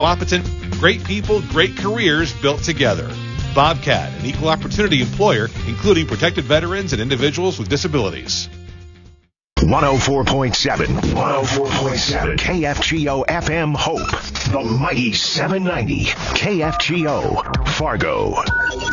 Wahpeton, great people, great careers built together. Bobcat, an equal opportunity employer, including protected veterans and individuals with disabilities. 104.7 KFGO FM Hope, the mighty 790 KFGO Fargo.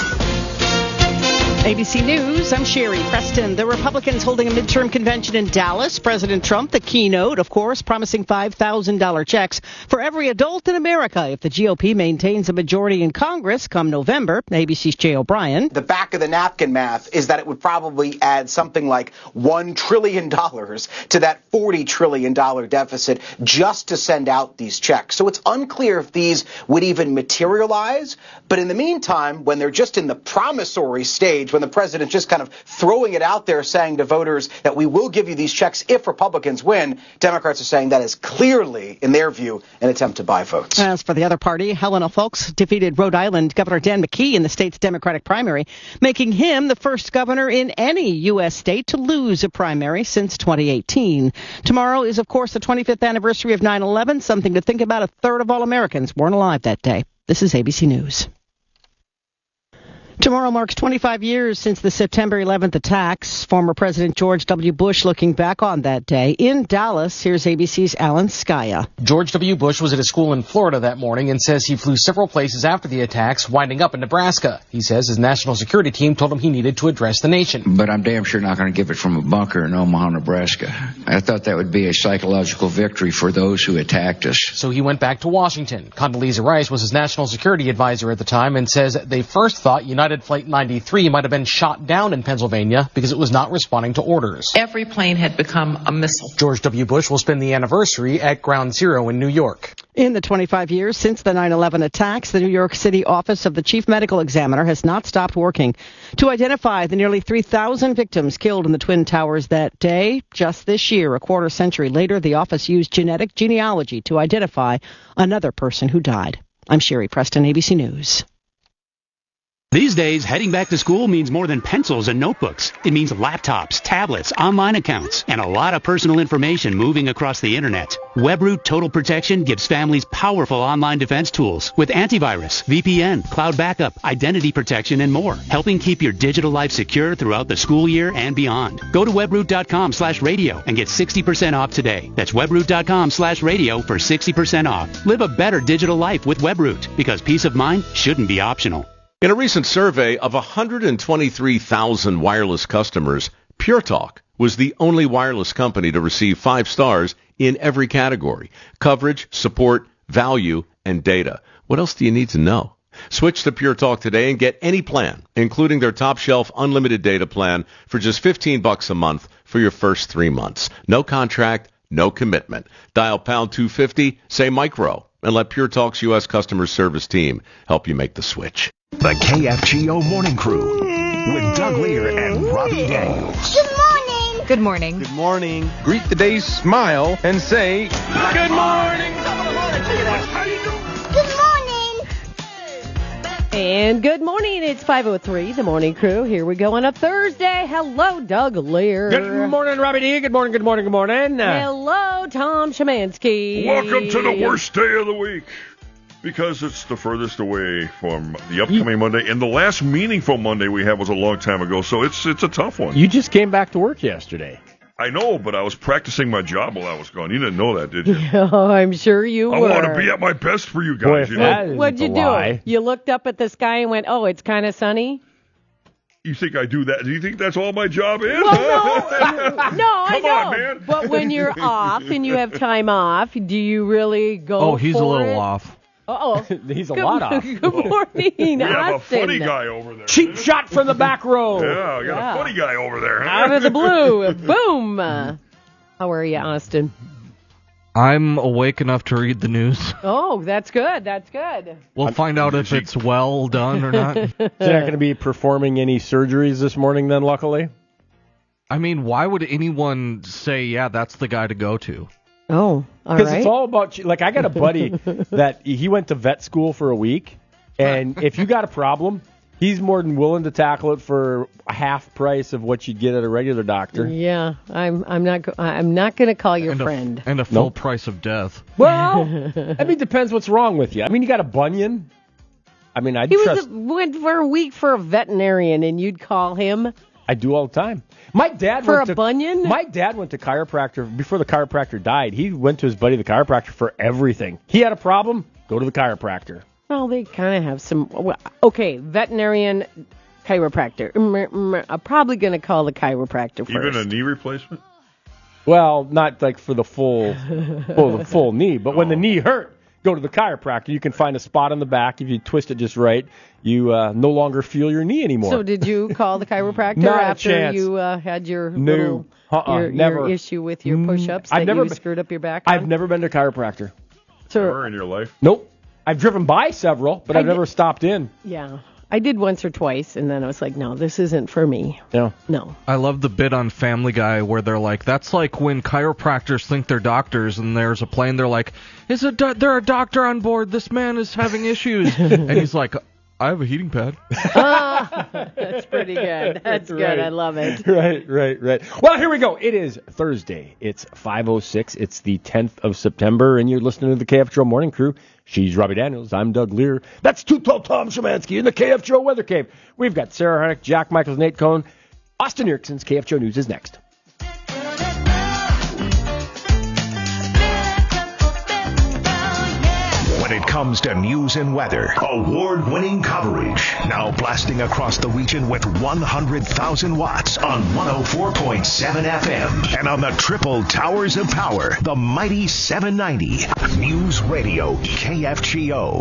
ABC News, I'm Sherry Preston. The Republicans holding a midterm convention in Dallas. President Trump, the keynote, of course, promising $5,000 checks for every adult in America if the GOP maintains a majority in Congress come November. ABC's Jay O'Brien. The back of the napkin math is that it would probably add something like $1 trillion to that $40 trillion deficit just to send out these checks. So it's unclear if these would even materialize. But in the meantime, when they're just in the promissory stage, when the president's just kind of throwing it out there saying to voters that we will give you these checks if Republicans win, Democrats are saying that is clearly, in their view, an attempt to buy votes. As for the other party, Helena Foulkes defeated Rhode Island Governor Dan McKee in the state's Democratic primary, making him the first governor in any U.S. state to lose a primary since 2018. Tomorrow is, of course, the 25th anniversary of 9/11, something to think about. A third of all Americans weren't alive that day. This is ABC News. Tomorrow marks 25 years since the September 11th attacks. Former President George W. Bush looking back on that day. In Dallas, here's ABC's Alan Skaya. George W. Bush was at a school in Florida that morning and says he flew several places after the attacks, winding up in Nebraska. He says his national security team told him he needed to address the nation. But I'm damn sure not going to give it from a bunker in Omaha, Nebraska. I thought that would be a psychological victory for those who attacked us. So he went back to Washington. Condoleezza Rice was his national security advisor at the time and says they first thought United Flight 93 might have been shot down in Pennsylvania because it was not responding to orders. Every plane had become a missile. George W. Bush will spend the anniversary at Ground Zero in New York. In the 25 years since the 9/11 attacks, the New York City office of the chief medical examiner has not stopped working to identify the nearly 3,000 victims killed in the Twin Towers that day. Just this year, a quarter century later, the office used genetic genealogy to identify another person who died. I'm Sherry Preston, ABC News. These days, heading back to school means more than pencils and notebooks. It means laptops, tablets, online accounts, and a lot of personal information moving across the internet. WebRoot Total Protection gives families powerful online defense tools with antivirus, VPN, cloud backup, identity protection, and more, helping keep your digital life secure throughout the school year and beyond. Go to webroot.com/radio and get 60% off today. That's webroot.com/radio for 60% off. Live a better digital life with WebRoot, because peace of mind shouldn't be optional. In a recent survey of 123,000 wireless customers, Pure Talk was the only wireless company to receive 5 stars in every category: coverage, support, value, and data. What else do you need to know? Switch to Pure Talk today and get any plan, including their top shelf unlimited data plan, for just $15 a month for your first 3 months. No contract, no commitment. Dial pound 250, say micro, and let Pure Talk's U.S. customer service team help you make the switch. The KFGO Morning Crew with Doug Lear and Robbie Daniels. Good morning. Good morning. Good morning. Greet the day, smile, and say, good morning. Good morning. And good morning. It's 5:03, the Morning Crew. Here we go on a Thursday. Hello, Doug Lear. Good morning, Robbie D. Good morning, good morning, good morning. Hello, Tom Szymanski. Welcome to the worst day of the week, because it's the furthest away from the upcoming Monday. And the last meaningful Monday we had was a long time ago, so it's a tough one. You just came back to work yesterday. I know, but I was practicing my job while I was gone. You didn't know that, did you? Oh, I'm sure you were. I want to be at my best for you guys. Boy, what'd you do? You looked up at the sky and went, oh, it's kind of sunny? You think I do that? Do you think that's all my job is? Well, no, I know. Come on, man. But when you're off and you have time off, do you really go Oh, he's for a little it? off. Uh-oh. He's a lot off. Good morning, We have a Austin. funny guy over there. Cheap shot from the back row. Yeah, I got a funny guy over there. Out of the blue. Boom. How are you, Austin? I'm awake enough to read the news. Oh, that's good. That's good. We'll find out if it's well done or not. So you're not going to be performing any surgeries this morning then, luckily? I mean, why would anyone say, yeah, that's the guy to go to? Oh, all right. Because it's all about, like, I got a buddy that he went to vet school for a week, and if you got a problem, He's more than willing to tackle it for half price of what you'd get at a regular doctor. Yeah, I'm not going to call your friend. And a full price of death. Well, depends what's wrong with you. I mean, you got a bunion. I mean, went for a week for a veterinarian, and you'd call him. I do all the time. My dad bunion? My dad went to chiropractor before the chiropractor died. He went to his buddy the chiropractor for everything. He had a problem, go to the chiropractor. Well, they kind of have some. Okay, veterinarian, chiropractor. I'm probably going to call the chiropractor first. Even a knee replacement? Well, not like for the full knee, but when the knee hurt, go to the chiropractor. You can find a spot on the back. If you twist it just right, you no longer feel your knee anymore. So did you call the chiropractor after you had your your issue with your push-ups that you screwed up your back on? I've never been to a chiropractor. Ever in your life? Nope. I've driven by several, but I've never stopped in. Yeah. I did once or twice, and then I was like, no, this isn't for me. Yeah. No. I love the bit on Family Guy where they're like, that's like when chiropractors think they're doctors, and there's a plane, they're like, there a doctor on board? This man is having issues. And he's like, I have a heating pad. That's pretty good. That's right. good. I love it. Right. Well, here we go. It is Thursday. It's 5:06. It's the 10th of September, and you're listening to the KFGO Morning Crew. She's Robbie Daniels. I'm Doug Lear. That's 212 Tom Szymanski in the KFGO Weather Cave. We've got Sarah Harnick, Jack Michaels, Nate Cohn. Austin Erickson's KFGO News is next. When it comes to news and weather, award-winning coverage. Now blasting across the region with 100,000 watts on 104.7 FM. And on the triple towers of power, the mighty 790. News Radio KFGO.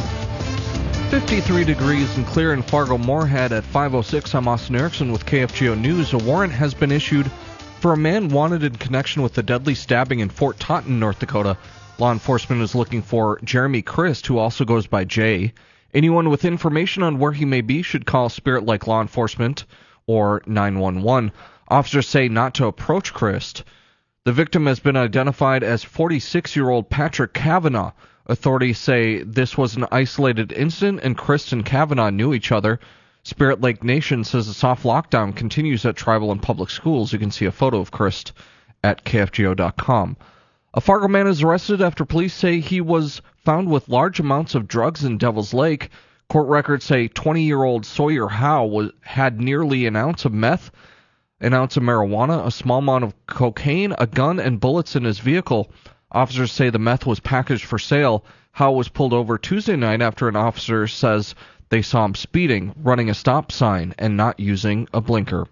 53 degrees and clear in Fargo-Moorhead at 5:06. I'm Austin Erickson with KFGO News. A warrant has been issued for a man wanted in connection with the deadly stabbing in Fort Taunton, North Dakota. Law enforcement is looking for Jeremy Christ, who also goes by Jay. Anyone with information on where he may be should call Spirit Lake Law Enforcement or 911. Officers say not to approach Christ. The victim has been identified as 46-year-old Patrick Kavanaugh. Authorities say this was an isolated incident and Christ and Kavanaugh knew each other. Spirit Lake Nation says a soft lockdown continues at tribal and public schools. You can see a photo of Christ at KFGO.com. A Fargo man is arrested after police say he was found with large amounts of drugs in Devil's Lake. Court records say 20-year-old Sawyer Howe had nearly an ounce of meth, an ounce of marijuana, a small amount of cocaine, a gun, and bullets in his vehicle. Officers say the meth was packaged for sale. Howe was pulled over Tuesday night after an officer says they saw him speeding, running a stop sign, and not using a blinker.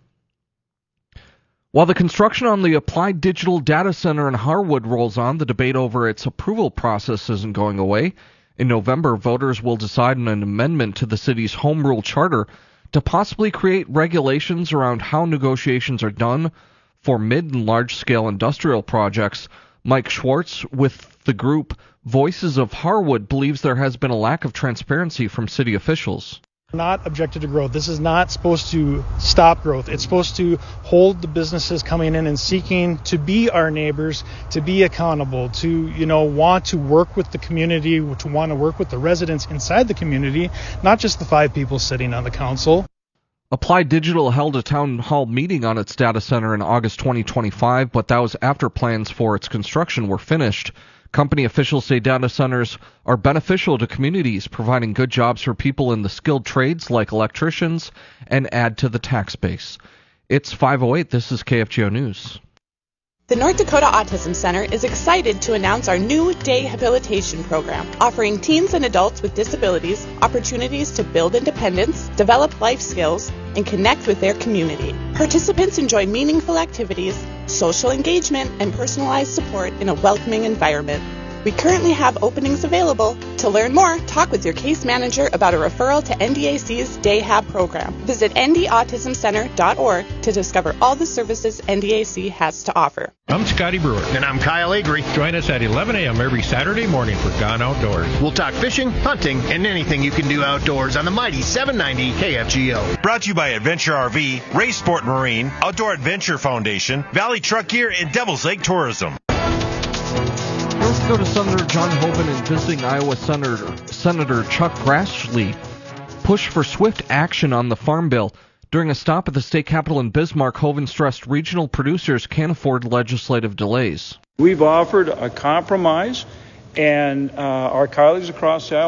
While the construction on the Applied Digital Data Center in Harwood rolls on, the debate over its approval process isn't going away. In November, voters will decide on an amendment to the city's home rule charter to possibly create regulations around how negotiations are done for mid- and large-scale industrial projects. Mike Schwartz with the group Voices of Harwood believes there has been a lack of transparency from city officials. Not objected to growth. This is not supposed to stop growth. It's supposed to hold the businesses coming in and seeking to be our neighbors, to be accountable, to, want to work with the community, to want to work with the residents inside the community, not just the 5 people sitting on the council. Applied Digital held a town hall meeting on its data center in August 2025, but that was after plans for its construction were finished. Company officials say data centers are beneficial to communities, providing good jobs for people in the skilled trades like electricians, and add to the tax base. It's 5:08. This is KFGO News. The North Dakota Autism Center is excited to announce our new day habilitation program, offering teens and adults with disabilities opportunities to build independence, develop life skills, and connect with their community. Participants enjoy meaningful activities, social engagement, and personalized support in a welcoming environment. We currently have openings available. To learn more, talk with your case manager about a referral to NDAC's Day Hab program. Visit ndautismcenter.org to discover all the services NDAC has to offer. I'm Scotty Brewer. And I'm Kyle Agri. Join us at 11 a.m. every Saturday morning for Gone Outdoors. We'll talk fishing, hunting, and anything you can do outdoors on the mighty 790 KFGO. Brought to you by Adventure RV, Ray Sport Marine, Outdoor Adventure Foundation, Valley Truck Gear, and Devil's Lake Tourism. North Dakota Senator John Hoeven and visiting Iowa Senator Chuck Grassley push for swift action on the Farm Bill. During a stop at the state capitol in Bismarck, Hoeven stressed regional producers can't afford legislative delays. We've offered a compromise, and our colleagues across the aisle